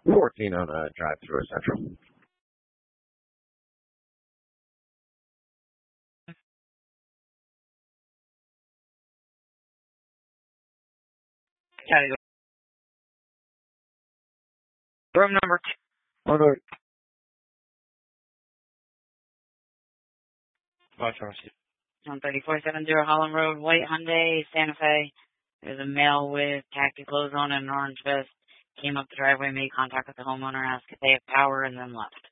14 on a drive through Central. Gotta go. Room number 2. Okay. 13470 Holland Road, White Hyundai, Santa Fe. There's a male with khaki clothes on and an orange vest. Came up the driveway, made contact with the homeowner, asked if they have power, and then left.